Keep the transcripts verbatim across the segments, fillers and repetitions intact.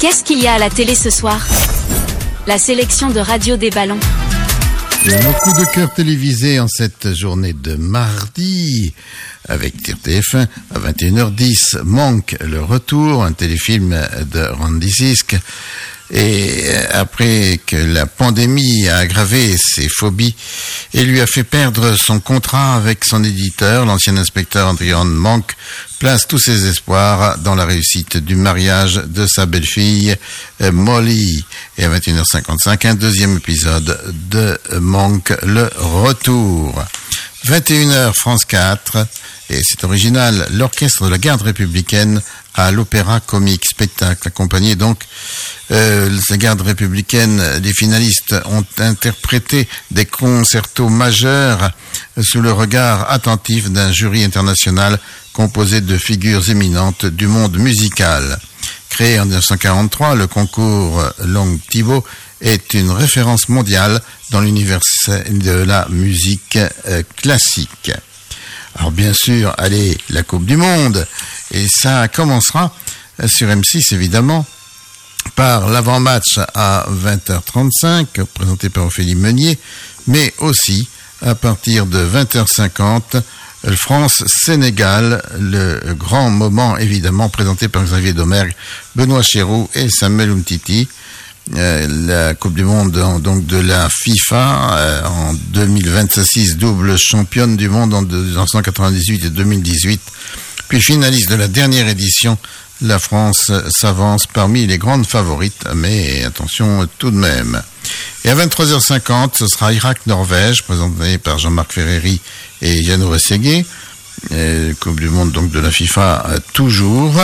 Qu'est-ce qu'il y a à la télé ce soir? La sélection de Radio des Ballons. Beaucoup de cœurs télévisés en cette journée de mardi avec T F un à vingt et une heures dix. Monk, le retour, un téléfilm de Randy Sisk. Et après que la pandémie a aggravé ses phobies et lui a fait perdre son contrat avec son éditeur, l'ancien inspecteur Adrian Monk place tous ses espoirs dans la réussite du mariage de sa belle-fille Molly. Et à vingt et une heures cinquante-cinq, un deuxième épisode de Monk, le retour. vingt et une heures, France quatre, et c'est original, l'orchestre de la garde républicaine à l'Opéra Comique, spectacle accompagné donc euh, la garde républicaine. Les finalistes ont interprété des concertos majeurs sous le regard attentif d'un jury international composé de figures éminentes du monde musical. Créé en dix-neuf cent quarante-trois, le concours Long Thibault est une référence mondiale dans l'univers de la musique euh, classique. Alors bien sûr, allez, la Coupe du Monde, et ça commencera sur M six évidemment par l'avant-match à vingt heures trente-cinq présenté par Ophélie Meunier, mais aussi à partir de vingt heures cinquante France-Sénégal, le grand moment évidemment présenté par Xavier Domergue, Benoît Chéroux et Samuel Umtiti. Euh, la Coupe du Monde donc de la FIFA euh, en deux mille vingt-six, double championne du monde en mille neuf cent quatre-vingt-dix-huit et deux mille dix-huit, puis finaliste de la dernière édition. La France s'avance parmi les grandes favorites, mais attention tout de même. Et à vingt-trois heures cinquante, ce sera Irak-Norvège, présenté par Jean-Marc Ferreri et Yannou Rességuier. Euh, Coupe du Monde donc de la FIFA euh, toujours.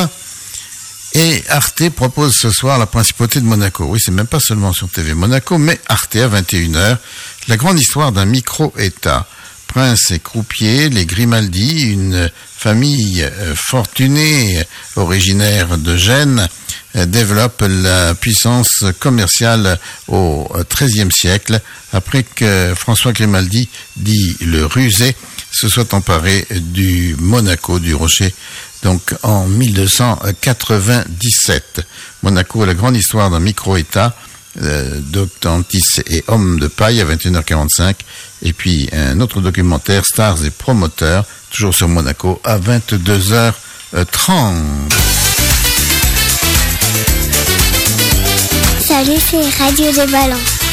Et Arte propose ce soir la principauté de Monaco. Oui, c'est même pas seulement sur T V Monaco, mais Arte à vingt et une heures. La grande histoire d'un micro-État. Prince et croupier, les Grimaldi, une famille euh, fortunée, originaire de Gênes, euh, développe la puissance commerciale au treizième siècle, après que François Grimaldi, dit le rusé, se soit emparé du Monaco, du Rocher, donc en mille deux cent quatre-vingt-dix-sept. Monaco, la grande histoire d'un micro-État, euh, Doctantis et Hommes de paille à vingt et une heures quarante-cinq, et puis un autre documentaire, Stars et promoteurs, toujours sur Monaco, à vingt-deux heures trente. Salut, c'est Radio des Ballons.